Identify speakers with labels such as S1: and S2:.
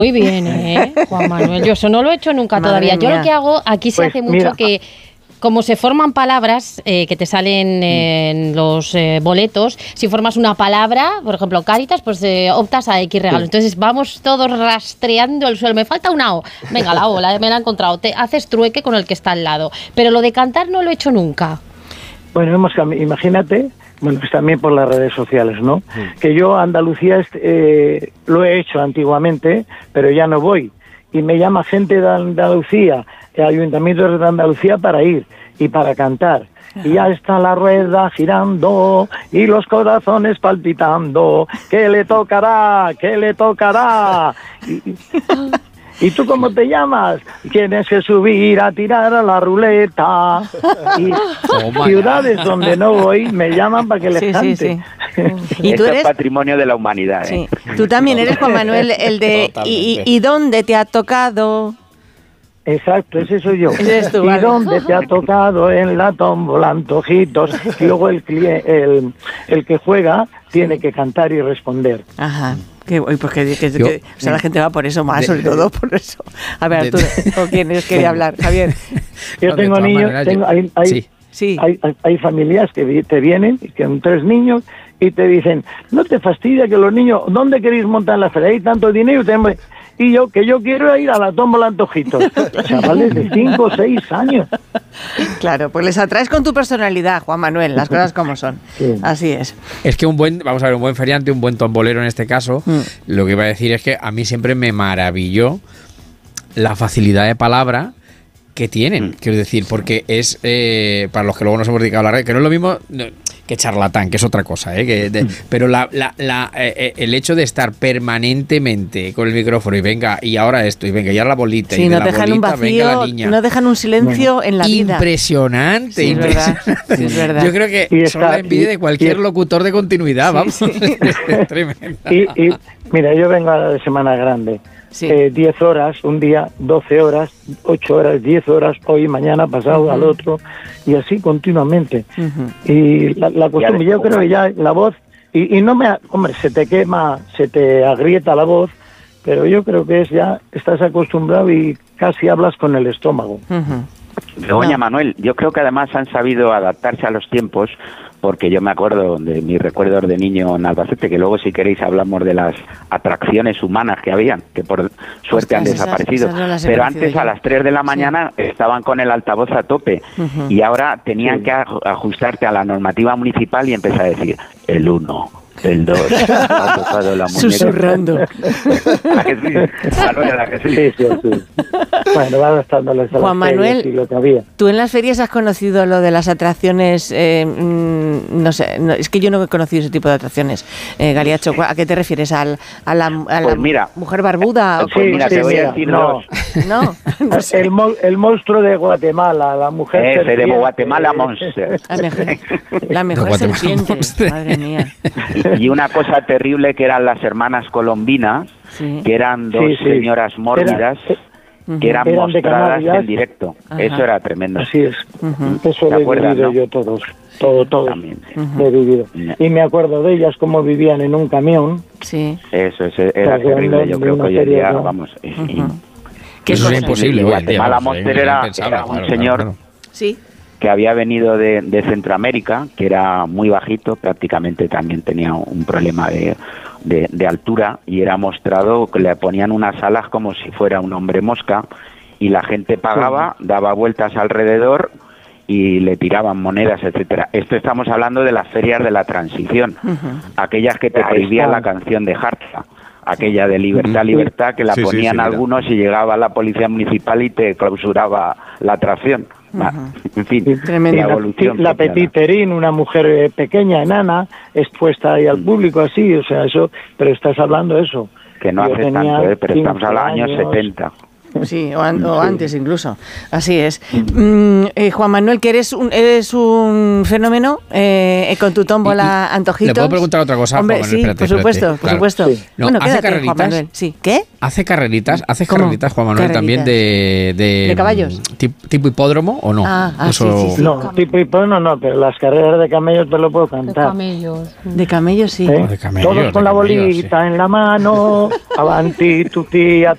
S1: Muy bien, Juan Manuel. Yo eso no lo he hecho nunca todavía. Yo lo que hago, aquí se hace mucho que, como se forman palabras que te salen en los boletos, si formas una palabra, por ejemplo, Cáritas, pues optas a X regalo. Entonces vamos todos rastreando el suelo. Me falta una O. Venga, la O, me la he encontrado. Te haces trueque con el que está al lado. Pero lo de cantar no lo he hecho nunca.
S2: Bueno, imagínate, bueno, pues también por las redes sociales, ¿no? Que yo a Andalucía lo he hecho antiguamente, pero ya no voy. Y me llama gente de Andalucía, ayuntamientos de Andalucía para ir y para cantar. Y ya está la rueda girando y los corazones palpitando. ¿Qué le tocará? ¿Qué le tocará? ¿Y tú cómo te llamas? Tienes que subir a tirar a la ruleta. Y ciudades donde no voy me llaman para que les cante.
S3: ¿Y tú eres patrimonio de la humanidad?
S4: Sí. Tú también eres, Juan Manuel, el de ¿y dónde te ha tocado?
S2: Exacto, ese soy yo.
S4: Tú,
S2: ¿Y dónde te ha tocado? En la tómbola, antojitos. Y luego el que juega tiene que cantar y responder.
S4: Ajá. O sea, la gente va por eso más, sobre todo por eso. A ver, Arturo, ¿con quién quería hablar? Javier.
S2: Yo tengo niños, hay familias que te vienen, que son 3 niños, y te dicen, no te fastidia que los niños, ¿dónde queréis montar la feria? Hay tanto dinero, y yo quiero ir a la tómbola antojitos. Chavales de 5 o 6 años.
S4: Claro, pues les atraes con tu personalidad, Juan Manuel, las cosas como son. Sí. Así es.
S5: Es que un buen feriante, un buen tombolero en este caso, lo que iba a decir es que a mí siempre me maravilló la facilidad de palabra que tienen, quiero decir, porque es, para los que luego nos hemos dedicado a hablar, que no es lo mismo que charlatán, que es otra cosa, pero el hecho de estar permanentemente con el micrófono y venga, y ahora esto, y venga, y ahora la bolita, y de la bolita, un vacío, venga la niña.
S4: No dejan un silencio en la vida.
S5: Impresionante,
S4: sí,
S5: impresionante.
S4: Sí, es verdad.
S5: Yo creo que son la envidia de cualquier locutor de continuidad, vamos. Es tremendo.
S2: Y mira, yo vengo a la Semana Grande. 10 horas, un día, 12 horas, 8 horas, 10 horas, hoy, mañana, pasado, al otro, y así continuamente. Y la costumbre, yo creo que ya la voz, y no hombre, se te quema, se te agrieta la voz, pero yo creo que estás acostumbrado y casi hablas con el estómago.
S3: Begoña, Manuel, yo creo que además han sabido adaptarse a los tiempos, porque yo me acuerdo de mis recuerdos de niño en Albacete, que luego si queréis hablamos de las atracciones humanas que habían, que por suerte han desaparecido. Pero antes a las 3 de la mañana estaban con el altavoz a tope y ahora tenían que ajustarte a la normativa municipal y empezar a decir el 1. El 2 ha tocado la muñeca.
S4: Susurrando.
S3: ¿A que sí? Manuel, ¿a que sí?
S2: Sí. Bueno, va adaptándoles a
S4: Juan Manuel,
S2: lo que había.
S4: ¿Tú en las ferias has conocido lo de las atracciones? No sé, es que yo no he conocido ese tipo de atracciones. Galiacho, ¿a qué te refieres? ¿A la mujer barbuda?
S3: Pues mira, te voy a decir dos.
S4: No sé.
S2: El monstruo de Guatemala, la mujer
S3: de Guatemala Monster.
S4: La mejor serpiente, madre mía.
S3: Y una cosa terrible que eran las hermanas colombinas, que eran dos señoras mórbidas, que eran mostradas en directo. Ajá. Eso era tremendo.
S2: Así es. Eso lo he vivido yo todo. También. Lo he vivido. Y me acuerdo de ellas cómo vivían en un camión.
S4: Sí.
S3: Eso era terrible. Yo creo que hoy en día, vamos...
S5: Que eso es imposible.
S3: Guatemala Monster era un señor...
S4: Sí.
S3: Que había venido de Centroamérica, que era muy bajito, prácticamente también tenía un problema de altura, y era mostrado que le ponían unas alas como si fuera un hombre mosca, y la gente pagaba, daba vueltas alrededor y le tiraban monedas, etcétera. Esto estamos hablando de las ferias de la transición, aquellas que te prohibían la canción de Hartza, aquella de Libertad, Libertad, que la ponían algunos y llegaba la policía municipal y te clausuraba la atracción. En fin,
S4: tremendo.
S2: La Petiterín, una mujer pequeña, enana, expuesta ahí al público, así, o sea, eso, pero estás hablando de eso.
S3: Que no hace tanto, pero estamos a los años 70.
S4: Sí, o antes incluso. Así es. Juan Manuel, que eres un fenómeno con tu tómbola antojitos.
S5: ¿Le puedo preguntar otra cosa?
S4: Hombre,
S5: Juan Manuel?
S4: por supuesto.
S5: Sí. No,
S4: bueno,
S5: ¿hace
S4: quédate,
S5: carreritas?
S4: Juan Manuel. Sí. ¿Qué?
S5: ¿Hace carreritas, Juan Manuel, también
S4: de caballos?
S5: ¿Tipo hipódromo o no?
S4: Sí.
S2: No, tipo hipódromo no, pero las carreras de camellos te lo puedo cantar.
S4: De camellos, sí.
S2: Todos con la bolita en la mano, avanti, tutti,